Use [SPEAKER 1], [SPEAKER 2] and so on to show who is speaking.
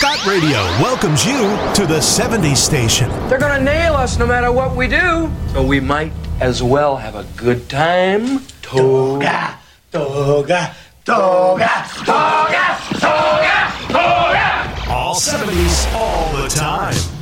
[SPEAKER 1] Scott Radio welcomes you to the 70s station.
[SPEAKER 2] They're gonna nail us no matter what we do. So we might as well have a good time. Toga, toga, toga, toga, toga, toga.
[SPEAKER 1] All 70s, all the time.